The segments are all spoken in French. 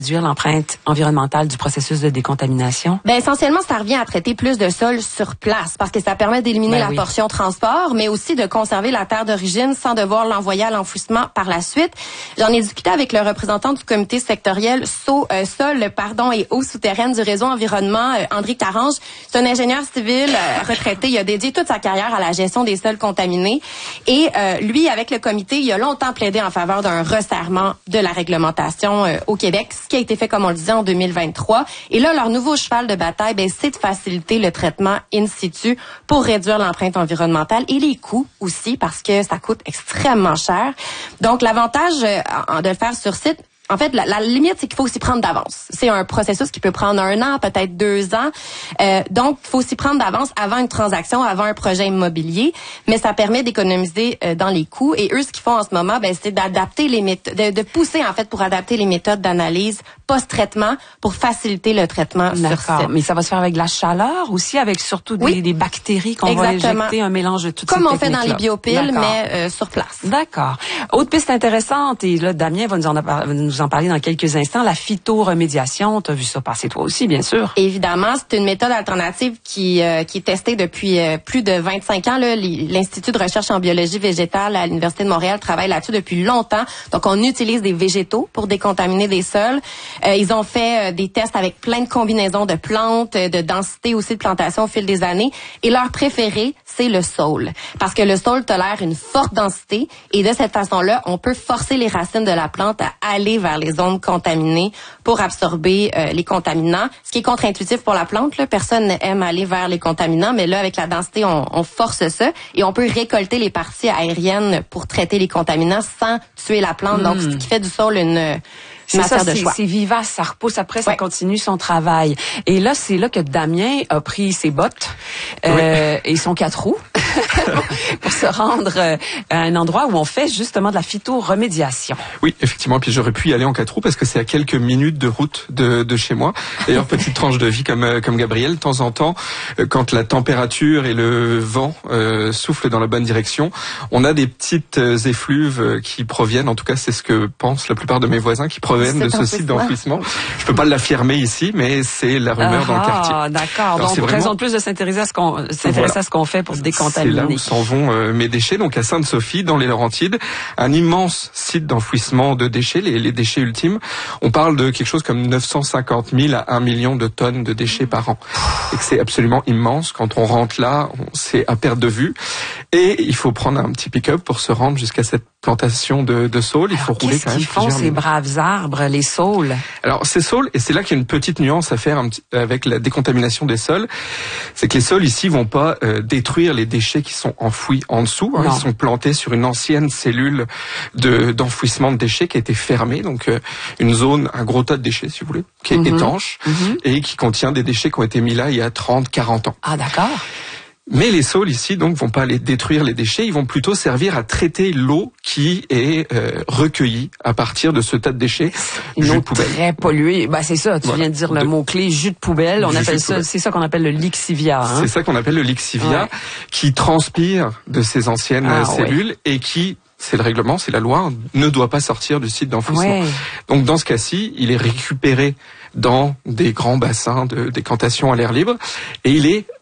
réduire l'empreinte environnementale du processus de décontamination? Ben essentiellement, ça revient à traiter plus de sol sur place parce que ça permet d'éliminer la portion transport, mais aussi de conserver la terre d'origine sans devoir l'envoyer à l'enfouissement par la suite. J'en ai discuté avec le représentant du comité sectoriel sol et eau souterraine du réseau environnement, André Carange. C'est un ingénieur civil retraité. Il a dédié toute sa carrière à la gestion des sols contaminés. Et lui, avec le comité, il a longtemps plaidé en faveur d'un resserrement de la réglementation au Québec, ce qui a été fait, comme on le disait, en 2023. Et là, leur nouveau cheval de bataille, c'est de faciliter le traitement in situ pour réduire l'empreinte environnementale et les coûts aussi, parce que ça coûte extrêmement cher. Donc, l'avantage de le faire sur site, en fait, la limite, c'est qu'il faut s'y prendre d'avance. C'est un processus qui peut prendre 1 an, peut-être 2 ans. Donc, il faut s'y prendre d'avance avant une transaction, avant un projet immobilier. Mais ça permet d'économiser dans les coûts. Et eux, ce qu'ils font en ce moment, c'est d'adapter les méthodes, de pousser, en fait, pour adapter les méthodes d'analyse post-traitement pour faciliter le traitement sur site. Mais ça va se faire avec de la chaleur aussi, avec surtout des bactéries qu'on va injecter, un mélange de toutes ces techniques-là. Comme on fait dans les biopiles, mais sur place. D'accord. Autre piste intéressante, et là, Damien va nous en parler dans quelques instants, la phytoremédiation. Tu as vu ça passer toi aussi, bien sûr. Évidemment, c'est une méthode alternative qui est testée depuis plus de 25 ans. Là. L'Institut de recherche en biologie végétale à l'Université de Montréal travaille là-dessus depuis longtemps. Donc, on utilise des végétaux pour décontaminer des sols. Ils ont fait des tests avec plein de combinaisons de plantes, de densité aussi de plantation au fil des années. Et leur préféré, c'est le saule. Parce que le saule tolère une forte densité et de cette façon-là, on peut forcer les racines de la plante à aller vers les zones contaminées pour absorber les contaminants. Ce qui est contre-intuitif pour la plante, là, personne n'aime aller vers les contaminants, mais là, avec la densité, on force ça et on peut récolter les parties aériennes pour traiter les contaminants sans tuer la plante. Donc, ce qui fait du saule une matière de choix. C'est vivace, ça repousse après, ça continue son travail. Et là, c'est là que Damien a pris ses bottes et son 4 roues pour se rendre à un endroit où on fait justement de la phytoremédiation. Oui, effectivement. Puis j'aurais pu y aller en 4 roues parce que c'est à quelques minutes de route de chez moi. D'ailleurs, petite tranche de vie comme Gabriel, de temps en temps, quand la température et le vent soufflent dans la bonne direction, on a des petites effluves qui proviennent, en tout cas c'est ce que pensent la plupart de mes voisins, qui proviennent de ce site d'enfouissement. Je peux pas l'affirmer ici, mais c'est la rumeur dans le quartier. Ah, d'accord. Donc, raison de plus de s'intéresser à ce qu'on fait pour se décontaminer. C'est là où s'en vont mes déchets. Donc, à Sainte-Sophie, dans les Laurentides, un immense site d'enfouissement de déchets, les déchets ultimes. On parle de quelque chose comme 950 000 à 1 million de tonnes de déchets par an. Et que c'est absolument immense. Quand on rentre là, c'est à perte de vue. Et il faut prendre un petit pick-up pour se rendre jusqu'à cette plantation de saule. Il faut rouler quand même. Qu'est-ce qu'ils font, ces braves arbres, les saules? Alors, ces saules, et c'est là qu'il y a une petite nuance à faire avec la décontamination des sols, c'est que les saules ici vont pas détruire les déchets qui sont enfouis en dessous. Ils sont plantés sur une ancienne cellule d'enfouissement de déchets qui a été fermée, donc une zone, un gros tas de déchets, si vous voulez, qui est étanche et qui contient des déchets qui ont été mis là il y a 30, 40 ans. Ah, d'accord. Mais les saules ici, donc, vont pas aller détruire les déchets, ils vont plutôt servir à traiter l'eau qui est recueillie à partir de ce tas de déchets. Une eau très polluée. Ben, c'est ça, tu viens de dire le mot-clé, jus de poubelle. On appelle ça, c'est ça qu'on appelle le lixivia. C'est ça qu'on appelle le lixivia, qui transpire de ces anciennes cellules et qui, c'est le règlement, c'est la loi, ne doit pas sortir du site d'enfouissement. Donc, dans ce cas-ci, il est récupéré dans des grands bassins de décantation à l'air libre et il est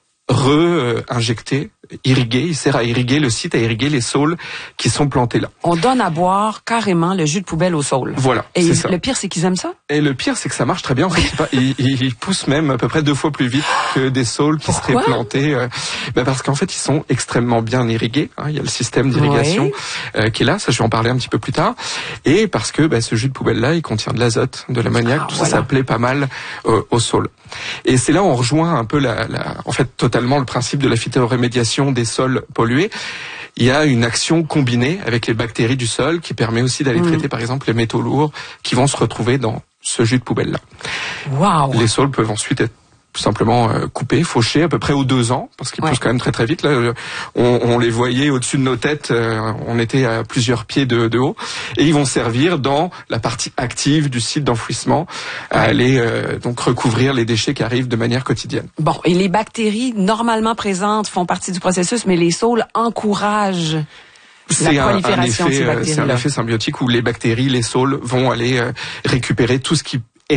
injecté, irrigué, il sert à irriguer le site, à irriguer les saules qui sont plantés là. On donne à boire carrément le jus de poubelle aux saules. Voilà, et ça. Le pire, c'est qu'ils aiment ça? Et le pire, c'est que ça marche très bien. En fait, ils poussent même à peu près 2 fois plus vite que des saules qui seraient plantés. Parce qu'en fait, ils sont extrêmement bien irrigués. Il y a le système d'irrigation qui est là. Ça, je vais en parler un petit peu plus tard. Et parce que ce jus de poubelle-là, il contient de l'azote, de l'ammoniac. Tout ça plaît pas mal aux saules. Et c'est là où on rejoint un peu en fait, totalement le principe de la phytoremédiation des sols pollués. Il y a une action combinée avec les bactéries du sol qui permet aussi d'aller traiter, par exemple, les métaux lourds qui vont se retrouver dans ce jus de poubelle-là. Wow. Les sols peuvent ensuite être tout simplement coupés, fauchés à peu près aux 2 ans, parce qu'ils poussent quand même très très vite. Là, on les voyait au-dessus de nos têtes, on était à plusieurs pieds de haut, et ils vont servir dans la partie active du site d'enfouissement à aller donc recouvrir les déchets qui arrivent de manière quotidienne. Bon, et les bactéries normalement présentes font partie du processus, mais les saules encouragent la prolifération de ces bactéries-là. C'est un effet symbiotique où les bactéries, les saules vont aller récupérer tout ce qui